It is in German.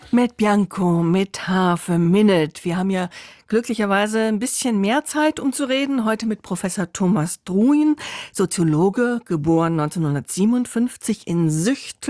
Mit Bianco, mit Harfe Minute. Wir haben ja glücklicherweise ein bisschen mehr Zeit, um zu reden. Heute mit Professor Thomas Druin, Soziologe, geboren 1957 in Süchtel.